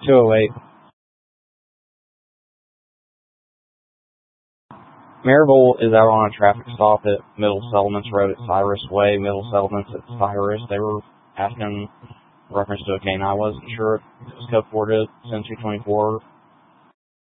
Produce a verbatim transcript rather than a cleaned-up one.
two oh eight. Marable is out on a traffic stop at Middle Settlements Road at Cyrus Way. Middle Settlements at Cyrus. They were asking reference to a cane. I wasn't sure if it was code four to ten two twenty-four.